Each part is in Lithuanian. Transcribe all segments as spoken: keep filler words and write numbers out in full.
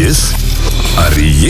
Jis ar ji?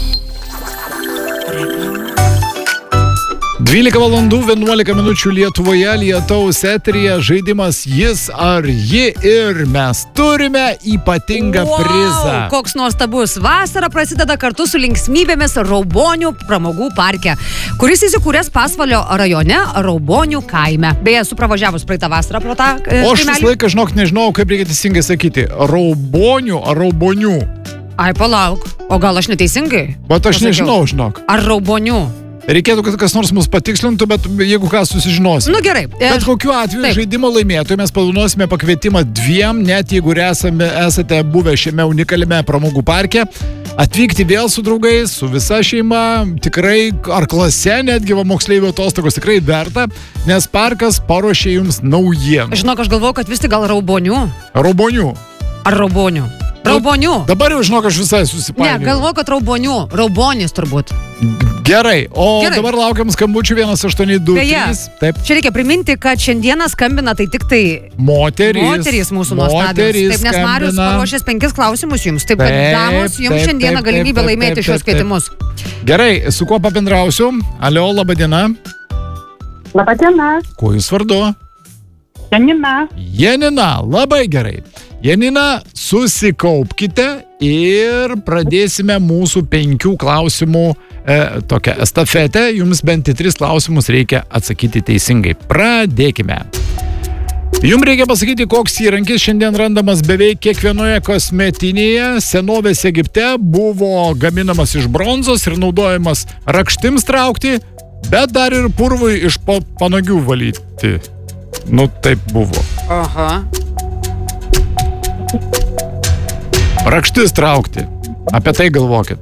dvylika valandų vienuolika minučių Lietuvoje, Lietaus eteryje žaidimas Jis ar ji ir mes turime ypatingą wow, prizą. Koks nuostabus. Vasara prasideda kartu su linksmybėmis Raubonių pramogų parke, kuris įsikūręs Pasvalio rajone Raubonių kaime. Beje, esu pravažiavus praeitą vasarą pro tą e, O aš vis kaimelį. laiką, žinok, nežinau, kaip reikia teisingai sakyti. Raubonių ar Raubonių? Ai, palauk. O gal aš neteisingai? Bet aš pasakiau? nežinau, žinok. Ar Raubonių? Reikėtų, kad kas nors mus patikslintų, bet jeigu ką susižinosim. Nu gerai. Bet kokiu atveju Taip. žaidimo laimėtojui mes padovanosime pakvietimą dviem, net jeigu esame, esate buvę šiame unikaliame pramogų parke, atvykti vėl su draugais, su visa šeima, tikrai ar klase, netgi va moksleivių atostogos tikrai verta, nes parkas paruošė jums naujieną. Žinok, aš galvoju, kad vis tik gal Raubonių. Raubonių. Ar Raubonių? Raubonių. Dabar jau žinok, aš visai Ne, susipainiojau. galvoju, kad Raubonių. Raubonis turbūt. Gerai, o Gerai. dabar laukiam skambučių vienas aštuoni du Beje, trys. Taip. čia reikia priminti, kad šiandieną skambina tai tik tai Moterys. moterys mūsų nuostabios. Taip, nes Marius skambina. paruošęs penkis klausimus jums. Taip, kad Taip, damos, jums taip, šiandieną taip, galimybę taip, laimėti taip, šios taip, taip. kvietimus. Gerai, su kuo pabendrausiu? Alio, laba diena. Labą dieną, Kuo jūs vardu? Janina. Janina, labai gerai. Janina, susikaupkite ir pradėsime mūsų penkių klausimų e, tokią estafetę. Jums bent į tris klausimus reikia atsakyti teisingai. Pradėkime. Jums reikia pasakyti, koks įrankis šiandien randamas beveik kiekvienoje kosmetinėje. Senovės Egipte buvo gaminamas iš bronzos ir naudojamas rakštims traukti, bet dar ir purvui iš po panagių valyti. Nu, taip buvo. Aha. Rakštis traukti. Apie tai galvokit.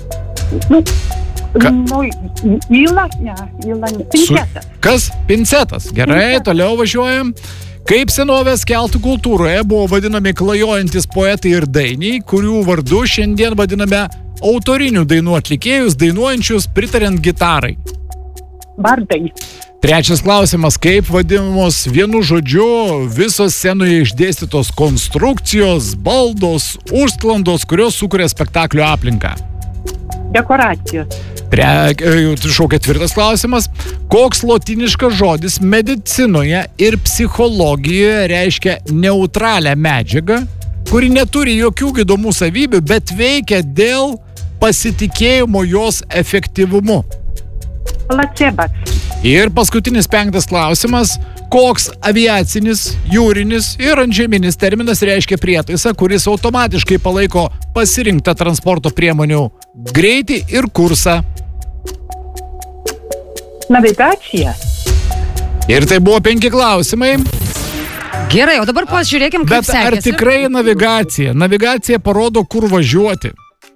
Ka- Nu, Ila, ne, Ila, ne, Su- pincetas. Kas? Pincetas. Gerai, Pincetas. toliau važiuojam. Kaip senovės keltų kultūroje buvo vadinami klajojantis poetai ir dainiai, kurių vardu šiandien vadiname autorinių dainų atlikėjus, dainuojančius pritariant gitarai. Bardai. Trečias klausimas, kaip vadinamos vienu žodžiu visos scenoje išdėstytos konstrukcijos, baldos, užsklandos, kurios sukuria spektaklio aplinką. Dekoracijos. Tre, e, šau ketvirtas klausimas. Koks lotyniškas žodis medicinoje ir psichologijoje reiškia neutralią medžiagą, kuri neturi jokių gydomų savybių, bet veikia dėl pasitikėjimo jos efektyvumu? Placebas. Ir paskutinis penktas klausimas. Koks aviacinis, jūrinis ir antžeminis terminas reiškia prietaisą, kuris automatiškai palaiko pasirinktą transporto priemonių greitį ir kursą? Navigacija. Ir tai buvo penki klausimai. Gerai, o dabar pasižiūrėkim, kaip Bet ar sekėsi. tikrai navigacija? Navigacija parodo, kur važiuoti.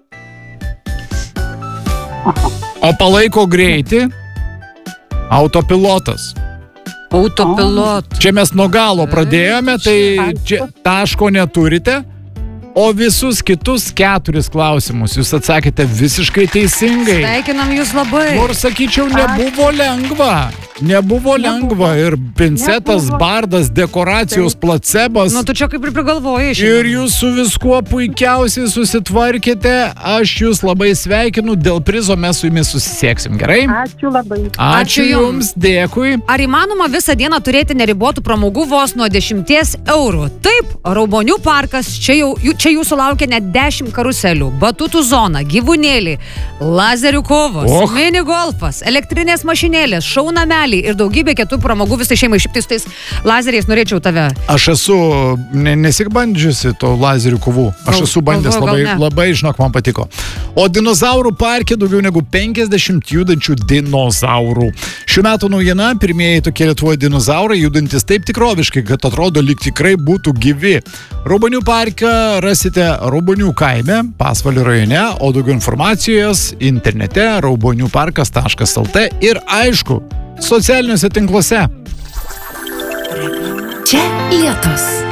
O palaiko greitį? Autopilotas. Autopilot. Čia mes nuo galo pradėjome, tai čia taško neturite. O visus kitus keturis klausimus jūs atsakėte visiškai teisingai. Sveikinam jūs labai. Nors, sakyčiau, nebuvo lengva. Nebuvo lengva. Ir pincetas, Nebuvo. bardas, dekoracijos, placebas. Nu, tu čia kaip ir prigalvojai. Ir jūs su viskuo puikiausiai susitvarkėte. Aš jūs labai sveikinu. Dėl prizo mes su jumis susisieksim. Gerai? Ačiū labai. Ačiū Ačiū jums. Dėkui. Ar įmanoma visą dieną turėti neribotų pramogų vos nuo dešimties eurų? Taip, Raubonių parkas, čia, jau, jų- čia jūsų laukia net dešimt karuselių, batutų zona, gyvūnėliai, lazerių kovos, Och. mini golfas, elektrinės mašinėlės, šou nameliai ir daugybė kitų pramogų visai šeimai. Šiaip tai su tais lazeriais norėčiau tave. Aš esu ne, nesikbandžiusi to lazerių kovų. Aš Gal- esu bandęs galvoju, labai, gal ne. labai, žinok, man patiko. O dinozaurų parke daugiau negu penkiasdešimt judančių dinozaurų. Šių metų naujiena, pirmieji tokie Lietuvoje dinozaurai, judantis taip tikroviškai, kad atrodo lyg tikrai būtų gyvi. Raubonių parką rasite Raubonių kaime, Pasvalio rajone, o daugiau informacijos internete raubonių parkas taškas lt ir aišku, socialiniuose tinkluose. Čia Lietus.